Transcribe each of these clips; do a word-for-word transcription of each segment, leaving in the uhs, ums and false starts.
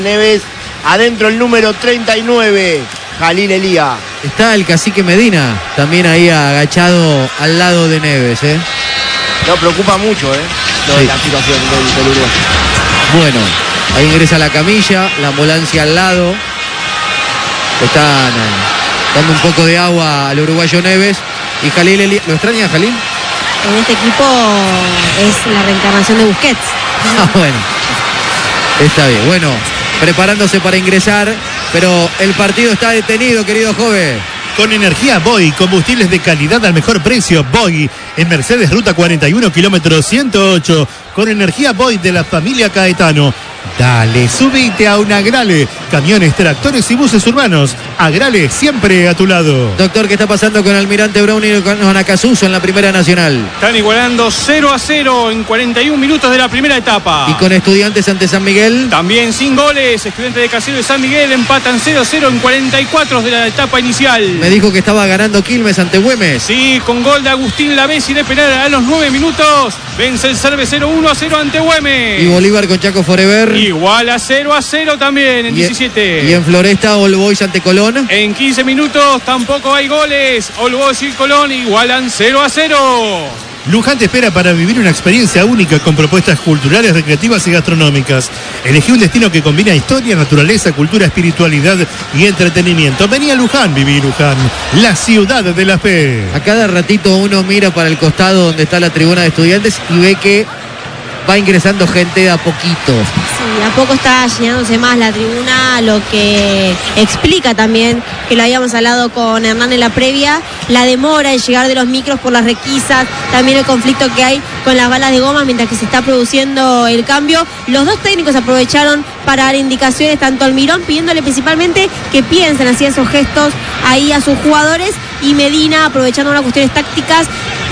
Neves, adentro el número treinta y nueve, Jalil Elía. Está el cacique Medina, también ahí agachado al lado de Neves, ¿eh? No, preocupa mucho, ¿eh? Lo de Sí. la situación del, del Uruguay. Bueno, ahí ingresa la camilla, la ambulancia al lado. Están eh, dando un poco de agua al uruguayo Neves. Y Jalil Elía, ¿lo extraña Jalil? En este equipo es la reencarnación de Busquets. Ah, bueno. Está bien, bueno, preparándose para ingresar, pero el partido está detenido, querido joven. Con energía Boy, combustibles de calidad al mejor precio. Boy, en Mercedes Ruta cuarenta y uno, kilómetro ciento ocho. Con energía Boy de la familia Caetano. Dale, subite a un Agrale. Camiones, tractores y buses urbanos. Agrale, siempre a tu lado. Doctor, ¿qué está pasando con Almirante Brown y con Acasuso en la Primera Nacional? Están igualando cero a cero en cuarenta y un minutos de la primera etapa. ¿Y con Estudiantes ante San Miguel? También sin goles. Estudiantes de Caseros de San Miguel empatan cero a cero en cuarenta y cuatro de la etapa inicial. Me dijo que estaba ganando Quilmes ante Güemes. Sí, con gol de Agustín Lavesi de penal a los nueve minutos. Vence el Cerve cero uno a cero ante Güemes. Y Bolívar con Chaco Forever. Igual a cero a cero también en y, diecisiete. Y en Floresta, All Boys ante Colón. En quince minutos tampoco hay goles. All Boys y Colón igualan cero a cero. Luján te espera para vivir una experiencia única con propuestas culturales, recreativas y gastronómicas. Elegí un destino que combina historia, naturaleza, cultura, espiritualidad y entretenimiento. Vení a Luján, viví Luján, la ciudad de la fe. A cada ratito uno mira para el costado donde está la tribuna de Estudiantes y ve que va ingresando gente de a poquito. Sí, a poco está llenándose más la tribuna, lo que explica también, que lo habíamos hablado con Hernán en la previa, la demora en llegar de los micros por las requisas, también el conflicto que hay con las balas de goma mientras que se está produciendo el cambio. Los dos técnicos aprovecharon para dar indicaciones, tanto Almirón pidiéndole principalmente que piensen, hacía esos gestos ahí a sus jugadores, y Medina aprovechando unas cuestiones tácticas.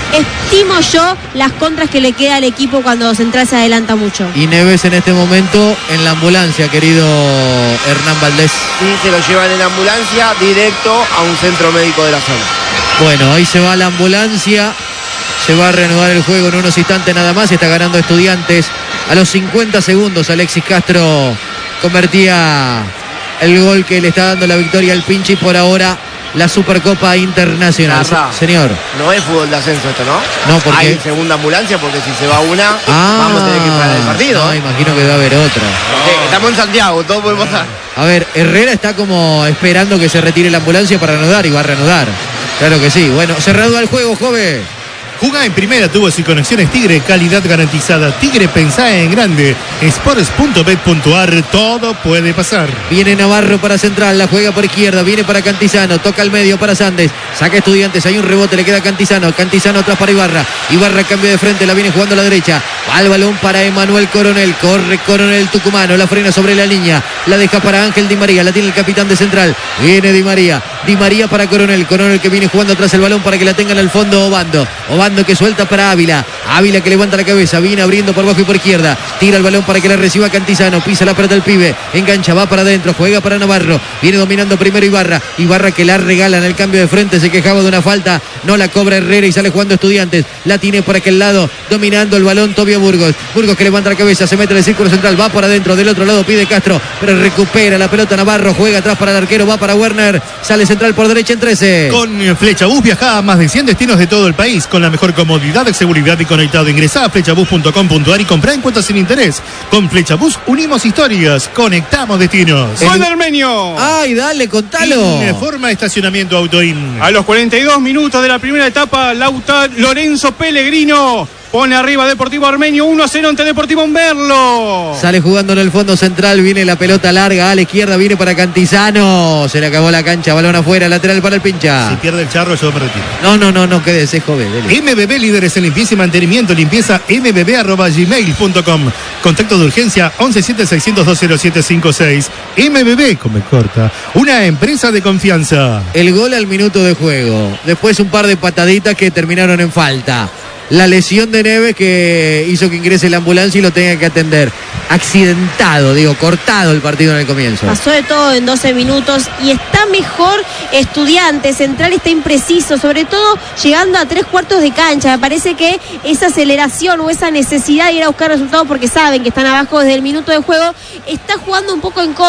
Estimo yo las contras que le queda al equipo cuando Central se adelanta mucho. Y Neves en este momento en la ambulancia, querido Hernán Valdés. Sí, se lo llevan en la ambulancia directo a un centro médico de la zona. Bueno, ahí se va la ambulancia. Se va a reanudar el juego en unos instantes nada más. Está ganando Estudiantes. A los cincuenta segundos Alexis Castro convertía el gol que le está dando la victoria al Pinchi. Por ahora la Supercopa Internacional. Garra, señor. No es fútbol de ascenso esto, ¿no? No, porque hay segunda ambulancia, porque si se va una, ah, vamos a tener que parar el partido. No, imagino que va a haber otra. Porque estamos en Santiago, todo puede pasar. A ver, Herrera está como esperando que se retire la ambulancia para reanudar, y va a reanudar. Claro que sí. Bueno, se reanuda el juego, joven. Jugá en primera, tubos y conexiones Tigre, calidad garantizada. Tigre, pensá en grande. Sports punto bet punto a r, todo puede pasar. Viene Navarro para Central, la juega por izquierda, viene para Cantizano, toca al medio para Sandes, saca Estudiantes, hay un rebote, le queda a Cantizano, Cantizano atrás para Ibarra, Ibarra cambio de frente, la viene jugando a la derecha, va el balón para Emanuel Coronel, corre Coronel tucumano, la frena sobre la línea, la deja para Ángel Di María, la tiene el capitán de Central, viene Di María, Di María para Coronel, Coronel que viene jugando atrás el balón para que la tengan al fondo Obando, Obando que suelta para Ávila, Ávila que levanta la cabeza, viene abriendo por bajo y por izquierda, tira el balón para que la reciba Cantizano, pisa la pelota el pibe, engancha, va para adentro, juega para Navarro, viene dominando primero Ibarra, Ibarra que la regala en el cambio de frente, se quejaba de una falta, no la cobra Herrera y sale jugando Estudiantes, la tiene por aquel lado, dominando el balón Tobio Burgos, Burgos que levanta la cabeza, se mete en el círculo central, va por adentro, del otro lado pide Castro, pero recupera la pelota Navarro, juega atrás para el arquero, va para Werner, sale Central por derecha en trece. Con Flechabús viajá a más de cien destinos de todo el país, con la mejor comodidad, seguridad y conectado. Ingresá a flechabús punto com punto a r y comprá en cuotas sin interés. Con Flechabús unimos historias, conectamos destinos. ¡Gol Armenio! ¡Ay, dale, contalo! Informa estacionamiento Autoin. A los cuarenta y dos minutos de la primera etapa, Lauta Lorenzo Pellegrino pone arriba Deportivo Armenio uno a cero ante Deportivo Merlo. Sale jugando en el fondo central, viene la pelota larga a la izquierda, viene para Cantizano. Se le acabó la cancha, balón afuera, lateral para el Pincha. Si pierde el charro, yo me retiro. No, no, no, no, quédese, joven. Dele. M B B, líderes en limpieza y mantenimiento, limpieza m b b arroba gmail punto com. Contacto de urgencia once siete seiscientos dos cero siete cinco seis. M B B, come corta, una empresa de confianza. El gol al minuto de juego. Después un par de pataditas que terminaron en falta. La lesión de Neves que hizo que ingrese la ambulancia y lo tenga que atender. Accidentado, digo, cortado el partido en el comienzo. Pasó de todo en doce minutos y está mejor Estudiantes. Central está impreciso, sobre todo llegando a tres cuartos de cancha. Me parece que esa aceleración o esa necesidad de ir a buscar resultados porque saben que están abajo desde el minuto de juego, está jugando un poco en contra.